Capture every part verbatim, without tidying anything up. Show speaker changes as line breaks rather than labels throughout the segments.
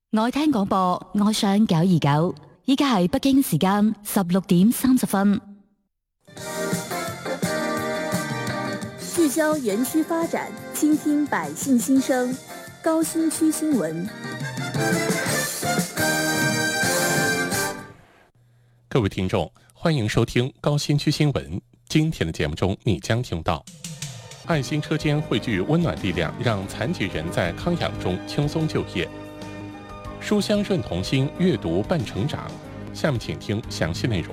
愛聽廣播，愛上九二九。依家係北京時間十六點三十分。
聚焦園區發展，傾聽百姓心聲。高新區新聞。
各位聽眾，歡迎收聽高新區新聞。今天的節目中，你將聽到愛心車間匯聚溫暖力量，讓殘疾人在康養中輕鬆就業。書香潤童心，閱讀伴成長。下面請聽詳細內容。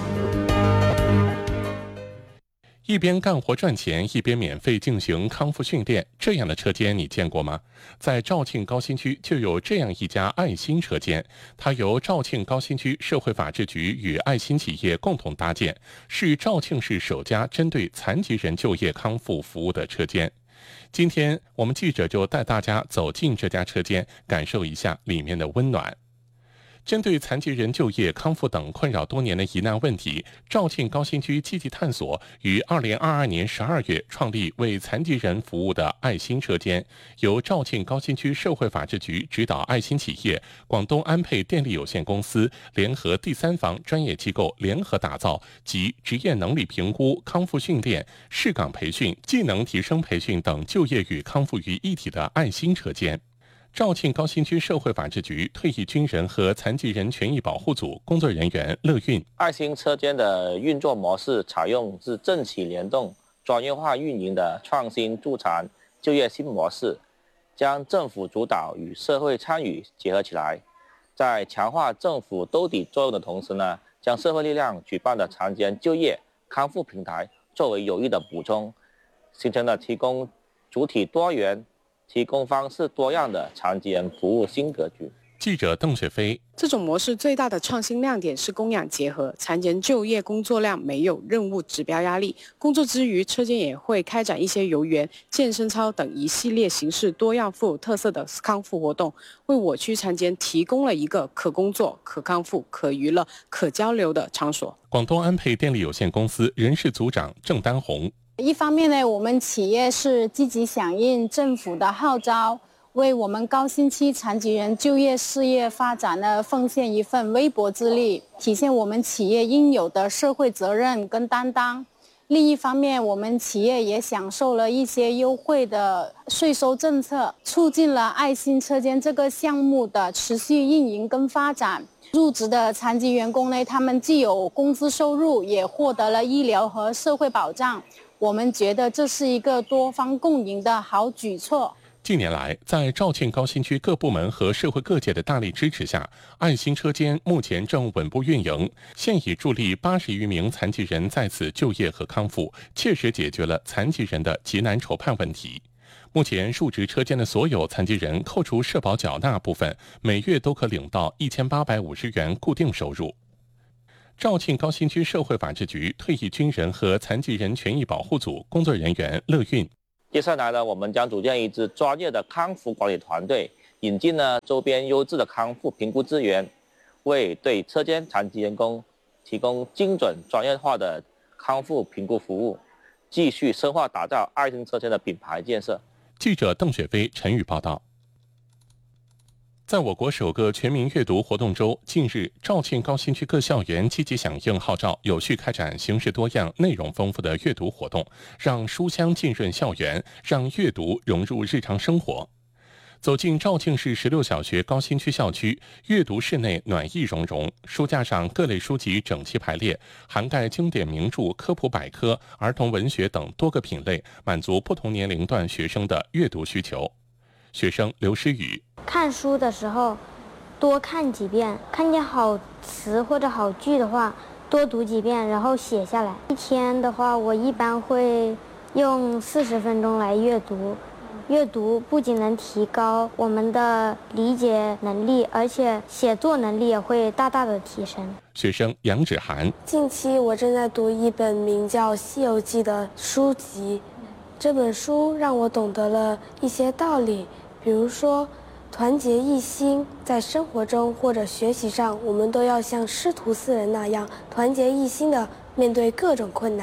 一邊幹活賺錢，一邊免費進行康復訓練，這樣的車間你見過嗎？在肇慶高新區就有這樣一家愛心車間，它由肇慶高新區社會法制局與愛心企業共同搭建，是肇慶市首家針對殘疾人就業康復服務的車間。今天我們記者就帶大家走進這家車間，感受一下裡面的溫暖。針對殘疾人就業康復等困擾多年的疑難問題，肇慶高新區積極探索，於二零二二年十二月創立為殘疾人服務的愛心車間，由肇慶高新區社會法制局指導愛心企業廣東安沛電力有限公司聯合第三方專業機構聯合打造集職業能力評估、康復訓練、適崗培訓、技能提升培訓等就業與康復於一體的愛心車間。肇慶高新區社會法制局退役軍人和殘疾人權益保護組工作人員樂運，
愛心車間的運作模式採用是政企聯動、專業化運營的創新助殘就業新模式，將政府主導與社會參與結合起來，在強化政府兜底作用的同時呢，將社會力量舉辦的殘疾人就業康復平台作為有益的補充，形成了提供主體多元、提供方式多樣的殘疾人服務新格局。
記者鄧雪飛，
這種模式最大的創新亮點是供養結合，殘疾人就業工作量沒有任務指標壓力。工作之餘，車間也會開展一些遊園、健身操等一系列形式多樣富有特色的康復活動，為我區殘疾人提供了一個可工作、可康復、可娛樂、可交流的場所。
廣東安沛電力有限公司人事組長鄭丹紅。
一方面呢，我們企業是積極響應政府的號召，為我們高新區殘疾人就業事業發展呢奉獻一份微薄之力，體現我們企業應有的社會責任跟擔當。另一方面，我們企業也享受了一些優惠的稅收政策，促進了愛心車間這個項目的持續運營跟發展。入職的殘疾員工呢，他們既有工資收入，也獲得了醫療和社會保障。我們覺得這是一個多方共贏的好舉措。
近年來，在肇慶高新區各部門和社會各界的大力支持下，愛心車間目前正穩步運營，現已助力八十餘名殘疾人在此就業和康復，切實解決了殘疾人的急難愁盼問題。目前入職車間的所有殘疾人，扣除社保繳納部分，每月都可領到一千八百五十元固定收入。肇慶高新區社會法制局退役軍人和殘疾人權益保護組工作人員樂運。
接下來呢，我們將組建一支專業的康復管理團隊，引進呢周邊優質的康復評估資源，為對車間殘疾員工提供精準專業化的康復評估服務，繼續深化打造愛心車間的品牌建設。
記者鄧雪飛、陳宇報道。在我國首個全民閱讀活動周，近日肇慶高新區各校園積極響應號召，有序開展形式多樣、內容豐富的閱讀活動，讓書香浸潤校園，讓閱讀融入日常生活。走進肇慶市十六小學高新區校區，閱讀室內暖意融融，書架上各類書籍整齊排列，涵蓋經典名著、科普百科、兒童文學等多個品類，滿足不同年齡段學生的閱讀需求。學生劉詩雨，
看書的時候多看幾遍，看見好詞或者好句的話多讀幾遍，然後寫下來。一天的話，我一般會用四十分鐘來閱讀。閱讀不僅能提高我們的理解能力，而且寫作能力也會大大的提升。
學生楊芷涵，
近期我正在讀一本名叫《西遊記》的書籍，這本書讓我懂得了一些道理，比如說團結一心，在生活中或者學習上，我們都要像師徒四人那樣團結一心的面對各種困難。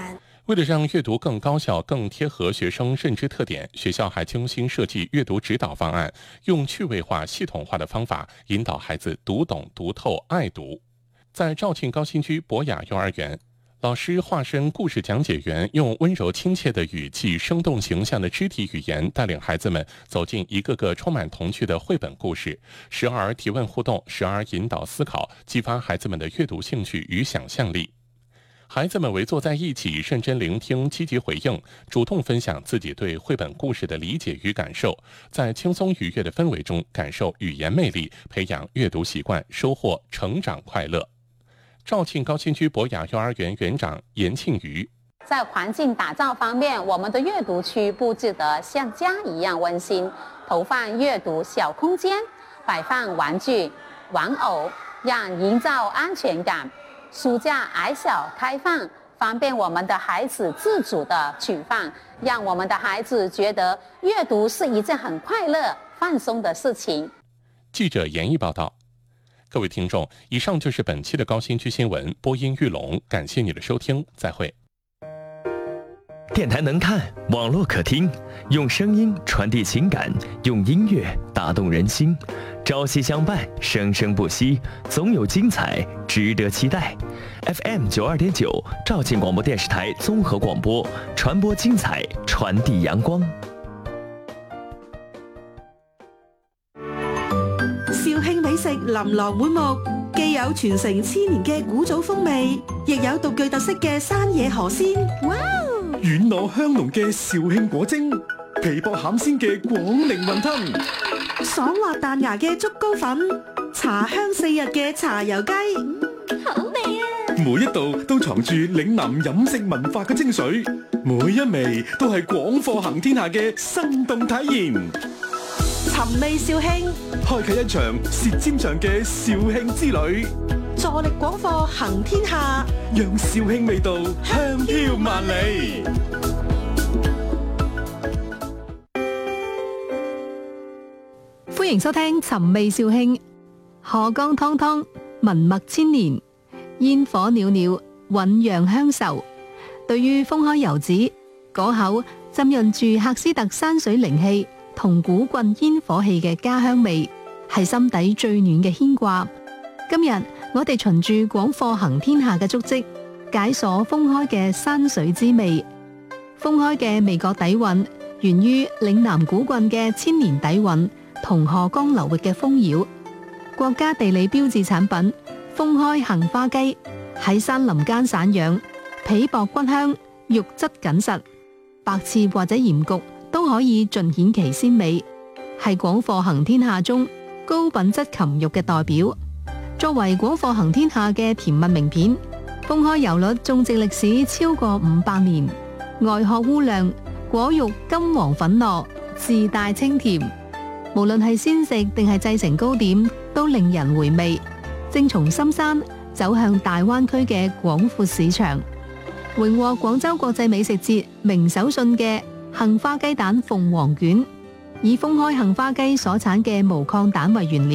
为了让阅读更高效、更贴合学生认知特点，学校还精心设计阅读指导方案，用趣味化、系统化的方法引导孩子读懂、读透、爱读。在肇庆高新区博雅幼儿园，老师化身故事讲解员，用温柔亲切的语气、生动形象的肢体语言，带领孩子们走进一个个充满童趣的绘本故事，时而提问互动，时而引导思考，激发孩子们的阅读兴趣与想象力。孩子们围坐在一起，认真聆听，积极回应，主动分享自己对绘本故事的理解与感受，在轻松愉悦的氛围中感受语言魅力，培养阅读习惯，收获成长快乐。肇庆高新区博雅幼儿园园长严庆瑜：
在环境打造方面，我们的阅读区布置得像家一样温馨，投放阅读小空间，摆放玩具、玩偶，让营造安全感。书架矮小开放，方便我们的孩子自主的取放，让我们的孩子觉得阅读是一件很快乐、放松的事情。
记者严毅报道。各位听众，以上就是本期的高新区新闻，播音玉龙，感谢你的收听，再会。
电台能看，网络可听，用声音传递情感，用音乐打动人心。朝夕相伴，生生不息，总有精彩值得期待。F M 九二点九，肇庆广播電視台綜合廣播，傳播精彩，傳遞陽光。
肇慶美食琳琅滿目，既有傳承千年嘅古早風味，亦有獨具特色嘅山野河鮮。哇！
軟糯香濃嘅肇慶果蒸，皮薄餡鮮嘅廣寧雲吞，
爽滑彈牙嘅竹糕粉，茶香四溢嘅茶油雞，嗯，好味啊！
每一道都藏住嶺南飲食文化嘅精髓，每一味都係廣貨行天下嘅生動體驗。
尋味肇慶，
開啟一場舌尖上嘅肇慶之旅，
助力廣貨行天下，
讓肇慶味道香飄萬里。
歡迎收聽尋味肇慶。河江湯湯，文脈千年；煙火裊裊，醞釀鄉愁。對於封開油紙，嗰口浸潤住喀斯特山水靈氣同古棍煙火氣嘅家鄉味，係心底最暖嘅牽掛。今日我哋循住廣貨行天下嘅足跡，解鎖封開嘅山水之味。封開嘅味覺底蘊，源於嶺南古棍嘅千年底蘊同河江流域嘅豐饒。國家地理標誌產品封開杏花雞喺山林間散養，皮薄骨香，肉質緊實，白切或者鹽焗都可以盡顯其鮮味，係廣貨行天下中高品質禽肉嘅代表。作為廣貨行天下嘅甜蜜名片，封開油栗種植歷史超過五百年，外殼烏亮，果肉金黃粉糯，自帶清甜。無論係鮮食定係製成糕點，都令人回味。正從深山走向大灣區嘅廣闊市場，榮獲廣州國際美食節名手信嘅杏花雞蛋鳳凰卷，以封開杏花雞所產嘅無抗蛋為原料。